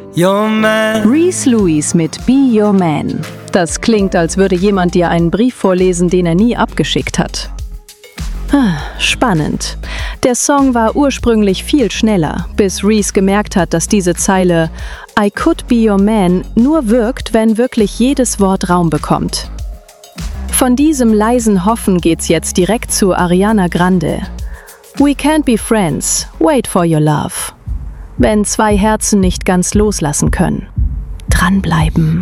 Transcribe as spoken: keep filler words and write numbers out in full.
your man. Reese Lewis mit Be Your Man. Das klingt, als würde jemand dir einen Brief vorlesen, den er nie abgeschickt hat. Ah, spannend. Der Song war ursprünglich viel schneller, bis Reese gemerkt hat, dass diese Zeile I could be your man nur wirkt, wenn wirklich jedes Wort Raum bekommt. Von diesem leisen Hoffen geht's jetzt direkt zu Ariana Grande. We can't be friends, wait for your love. Wenn zwei Herzen nicht ganz loslassen können. Dranbleiben.